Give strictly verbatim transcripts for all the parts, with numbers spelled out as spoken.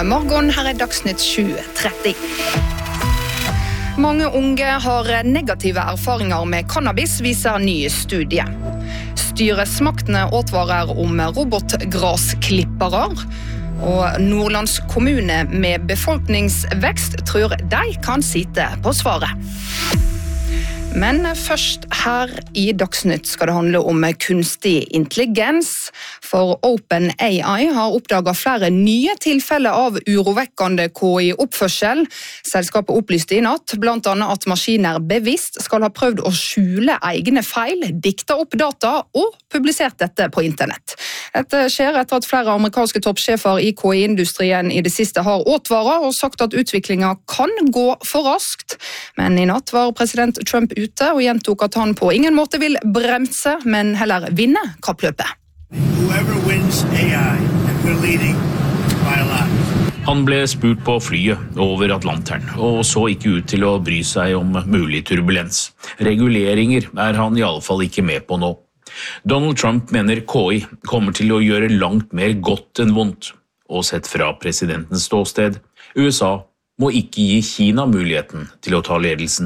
God morgen, her er Dagsnytt sju tretti. Mange unge har negative erfaringer med cannabis, viser ny studie. Styresmaktene advarer om robotgrasklippere, og Nordlands kommune med befolkningsvekst tror de kan sitte på svaret. Men først her i Dagsnytt skal det handle om kunstig intelligens, for OpenAI har oppdaget flere nye tilfeller av urovekkende K I-oppførsel. Selskapet opplyste i natt blant annet at maskiner bevisst skal ha prøvd å skjule egne feil, dikta opp data og publisert dette på internett. Dette skjer etter at flere amerikanske toppsjefer i K I-industrien i det siste har advaret og sagt at utviklingen kan gå for raskt. Men i natt var president Trump ute og gjentok at han på ingen måte vil bremse, men heller vinne kappløpet. Han ble spurt på flyet over Atlanteren, og så ikke ut til å bry seg om mulig turbulens. Reguleringer er han i alle fall ikke med på nå. Donald Trump mener K I kommer til å gjøre langt mer godt enn vondt, og sett fra presidentens ståsted, U S A må ikke gi Kina muligheten til å ta ledelsen.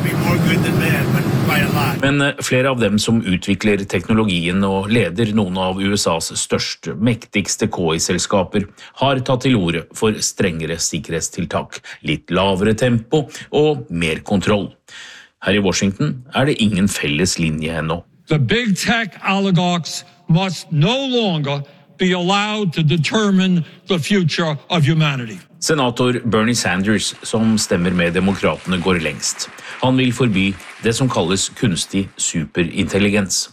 Men flere av dem som utvikler teknologien og leder noen av U S A's største, mektigste K I-selskaper, har tatt til orde for strengere sikkerhetstiltak, litt lavere tempo og mer kontroll. Her i Washington er det ingen felles linje ennå. The big tech oligarchs must no longer be allowed to determine the future of humanity. Senator Bernie Sanders, som stemmer med demokratene, går lengst. Han vil forby det som kalles kunstig superintelligens.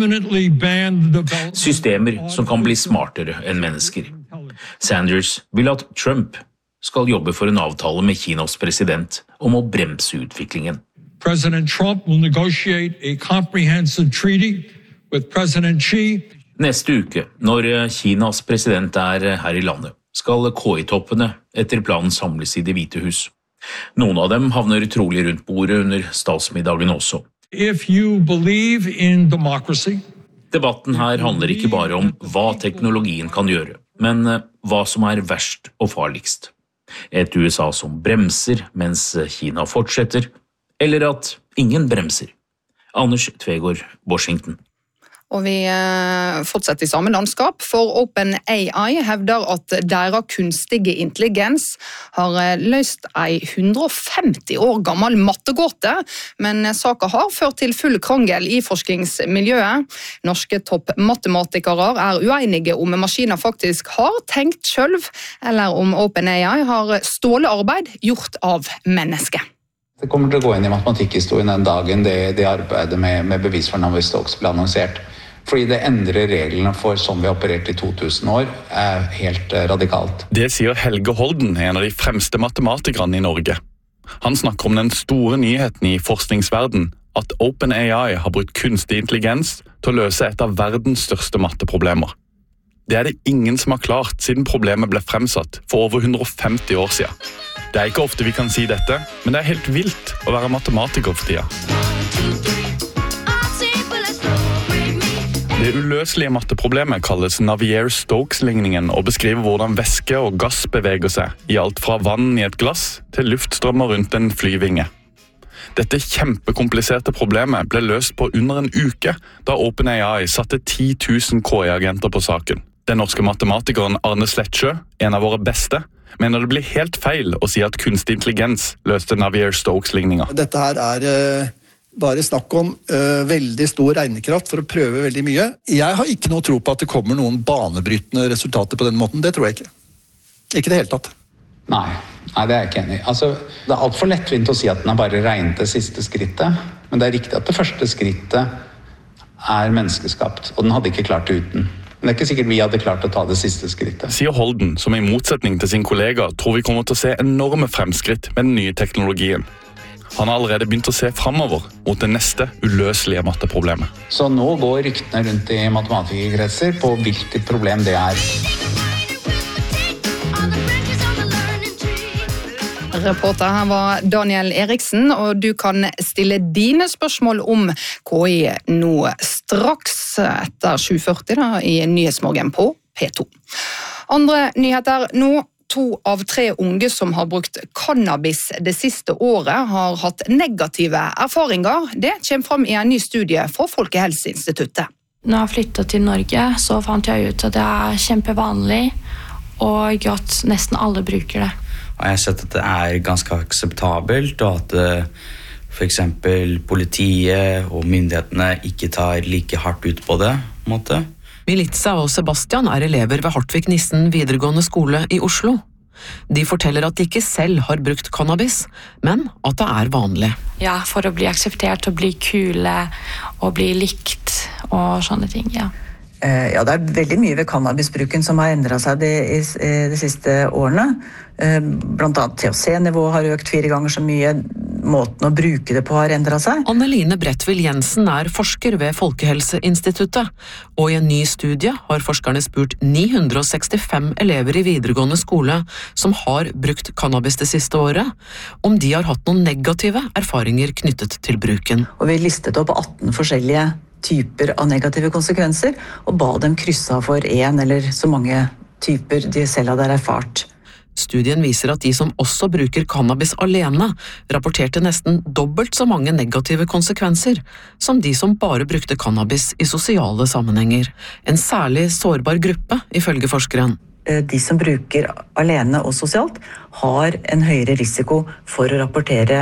Systemer som kan bli smartere enn mennesker. Sanders vil at Trump skal jobbe for en avtale med Kinas president om å bremse utviklingen. President Trump will negotiate a comprehensive treaty with President Xi. Neste uke, når Kinas president er her i landet, skal K I-toppene etter planen samles i Det hvite hus. Noen av dem havner trolig rundt bordet under statsmiddagen også. If you believe in democracy, debatten her handler ikke bare om hva teknologien kan gjøre, men hva som er verst og farligst. Et U S A som bremser mens Kina fortsetter, eller at ingen bremser. Anders Tvegård, Washington. Og vi fortsetter i samme landskap, for OpenAI hevder at deres kunstige intelligens har løst en hundre og femti år gammel mattegåte, men saken har ført til full krangel i forskningsmiljøet. Norske toppmatematikere er uenige om maskiner faktisk har tenkt selv, eller om OpenAI har stålet arbeid gjort av mennesker. Det kommer til å gå inn i matematikkhistorien den dagen det, det arbeidet med, med bevis for Navier-Stokes ble annonsert. Fordi det endrer reglene for som vi har operert i to tusen år, er helt radikalt. Det sier Helge Holden, en av de fremste matematikerne i Norge. Han snakker om den store nyheten i forskningsverden, at OpenAI har brukt kunstig intelligens til å løse et av verdens største matteproblemer. Det er det ingen som har klart siden problemet ble fremsatt for over hundre og femti år siden. Det er ikke ofte vi kan si dette, men det er helt vilt å være matematiker for tida. Det uløselige matteproblemet kalles Navier-Stokes-ligningen og beskriver hvordan væske og gass beveger seg i alt fra vann i et glass til luftstrømmer rundt en flyvinge. Dette kjempekompliserte problemet ble løst på under en uke da OpenAI satte ti tusen K I-agenter på saken. Den norske matematikeren Arne Slettsjø, en av våre beste, mener det blir helt feil å si at kunstig intelligens løste Navier-Stokes-ligninga. Dette her er uh, bare snakk om uh, veldig stor regnekraft for å prøve veldig mye. Jeg har ikke noe tro på at det kommer noen banebrytende resultater på den måten. Det tror jeg ikke. Ikke det hele tatt. Nei, nei, det er jeg ikke enig i. Altså, det er alt for lettvint å si at den har bare regnet det siste skrittet, men det er riktig at det første skrittet er menneskeskapt, og den hadde ikke klart det uten. Men det er ikke sikkert vi hadde klart å ta det siste skrittet. Sier Holden, som i motsetning til sin kollega tror vi kommer til å se enorme fremskritt med den nye teknologien. Han har allerede begynt å se fremover mot det neste uløselige matteproblemet. Så nå går ryktene rundt i matematikerkretser på hvilket problem det er. Reporter her var Daniel Eriksen, og du kan stille dine spørsmål om K I nå straks etter sju førti da, i Nyhetsmorgen på P to. Andre nyheter nå. To av tre unge som har brukt cannabis det siste året har hatt negative erfaringer. Det kommer fram i en ny studie fra Folkehelseinstituttet. Når jeg flyttet til Norge, så fant jeg ut at det er kjempevanlig, og at nesten alle bruker det. Jeg har sett at det er ganske akseptabelt, og at for eksempel politiet og myndighetene ikke tar like hardt ut på det, på en måte. Militza og Sebastian er elever ved Hartvig Nissen videregående skole i Oslo. De forteller at de ikke selv har brukt cannabis, men at det er vanlig. Ja, for å bli akseptert og bli kule og bli likt og sånne ting, ja. Ja, det er veldig mye ved cannabisbruken som har endret seg de, de siste årene. Blant annet T H C-nivået har økt fire ganger så mye. Måten å bruke det på har endret seg. Anneline Bredtvild Jensen er forsker ved Folkehelseinstituttet, og i en ny studie har forskerne spurt ni hundre sekstifem elever i videregående skole som har brukt cannabis det siste året, om de har hatt noen negative erfaringer knyttet til bruken. Og vi listet opp atten forskjellige typer av negative konsekvenser, og ba dem krysse av for en eller så mange typer de selv hadde erfart. Studien viser at de som også bruker cannabis alene, rapporterte nesten dobbelt så mange negative konsekvenser som de som bare brukte cannabis i sosiale sammenhenger. En særlig sårbar gruppe, ifølge forskeren. De som bruker alene og sosialt har en høyere risiko for å rapportere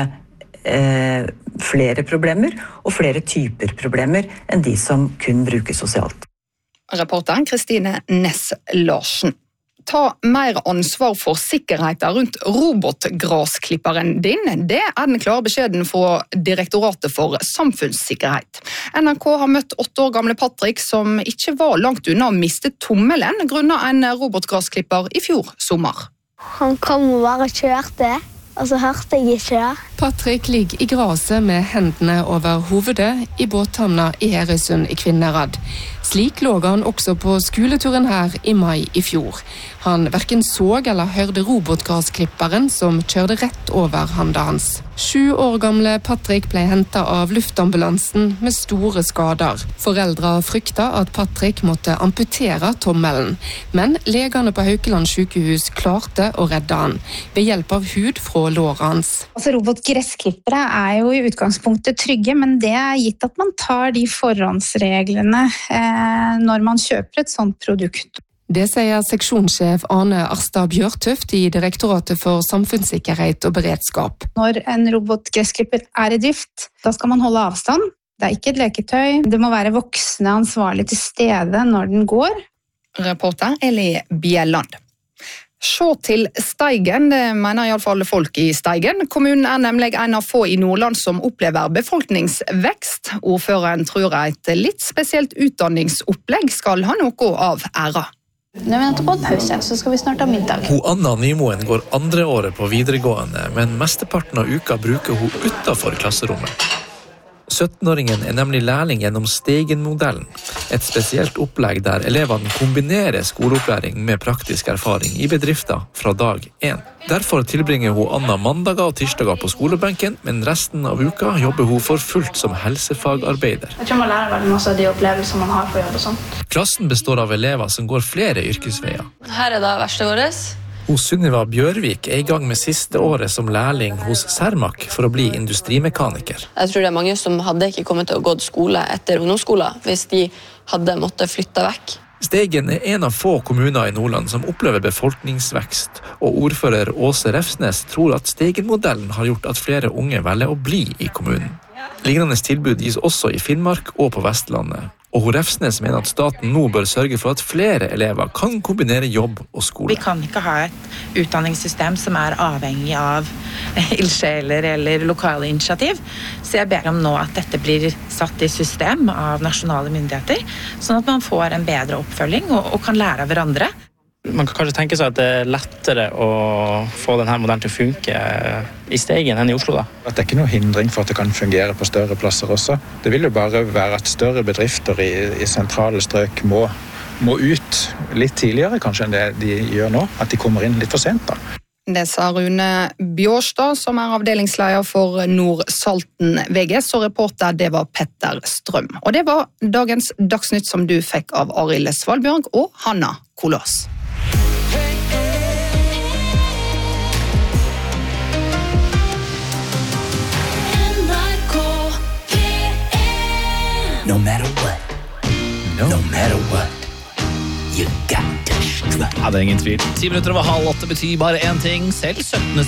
eh, flere problemer og flere typer problemer enn de som kun bruker sosialt. Reporteren Kristine Næss Larsen. Ta mer ansvar for sikkerheten rundt robotgrasklipperen din. Det er den klare beskjeden fra Direktoratet for samfunnssikkerhet. N R K har møtt åtte år gamle Patrick som ikke var langt unna å miste tommelen grunnet en robotgrasklipper i fjor sommer. Han kom og bare kjørte, og så hørte jeg ikke. Patrick ligger i graset med hendene over hovedet i båthavna i Herøysund i Kvinnherad. Slik lå han også på skoleturen her i mai i fjor. Han hverken så eller hørte robotgrasklipperen som kjørte rett over handa hans. Sju år gamle Patrick ble hentet av luftambulansen med store skader. Foreldre frykta at Patrick måtte amputere tommelen, men legene på Haukeland sykehus klarte å redde han ved hjelp av hud fra låret hans. Altså, robotgressklippere er jo i utgangspunktet trygge, men det er gitt at man tar de forhåndsreglene eh, når man kjøper et sånt produkt. Det sier seksjonssjef Arne Arstad Bjørtuft i Direktoratet for samfunnssikkerhet og beredskap. Når en robotgressklipper er i drift, da skal man holde avstand. Det er ikke et leketøy. Det må være voksne ansvarlig til stede når den går. Reporter Eli Bjelland. Se til Steigen, det mener i alle fall folk i Steigen. Kommunen er nemlig en av få i Nordland som opplever befolkningsvekst. Ordføreren tror et litt spesielt utdanningsopplegg skal ha noe av æra. Nå er vi nettopp på en pause, så skal vi snart ha middag. Hun Anna Nymoen går andre året på videregående, men mesteparten av uka bruker hun utenfor klasserommet. syttenåringen er nemlig lærling gjennom Steigen-modellen, et spesielt opplegg der elevene kombinerer skoleopplæring med praktisk erfaring i bedrifter fra dag én. Derfor tilbringer hun Anna mandager og tirsdager på skolebenken, men resten av uka jobber hun for fullt som helsefagarbeider. Jeg tror man lærer veldig masse av de opplevelser man har på jobb og sånn. Klassen består av elever som går flere yrkesveier. Her er da verste året. Hun Sunniva Bjørvik er i gang med siste året som lærling hos Cermaq for å bli industrimekaniker. Jeg tror det er mange som hadde ikke kommet til å gå til skole etter ungdomsskolen hvis de hadde måttet flytte vekk. Steigen er en av få kommuner i Nordland som opplever befolkningsvekst, og ordfører Åse Refsnes tror at Steigen-modellen har gjort at flere unge velger å bli i kommunen. Lignende tilbud gis også i Finnmark og på Vestlandet, og Refsnes mener at staten nå bør sørge for at flere elever kan kombinere jobb og skole. Vi kan ikke ha et utdanningssystem som er avhengig av ildsjeler eller lokale initiativ, så jeg ber om nå at dette blir satt i system av nasjonale myndigheter, sånn at man får en bedre oppfølging og, og kan lære av hverandre. Man kan kanskje tenke seg at det er lettere å få denne modellen til å funke i Steigen enn i Oslo, da. At det er ikke noe hindring for at det kan fungere på større plasser også. Det vil jo bare være at større bedrifter i, i sentrale strøk må, må ut litt tidligere kanskje enn det de gjør nå, at de kommer inn litt for sent da. Det sa Rune Bjørstad, som er avdelingsleder for Nord-Salten V G S, og reporter det var Petter Strøm. Og det var dagens Dagsnytt som du fikk av Arild Svalbjørg og Hanna Kolås. No matter what. No, no matter what. You got to strut. Ja, det er ingen tvil. Ti minutter over halv åtte betyr bare én ting. Selv syttende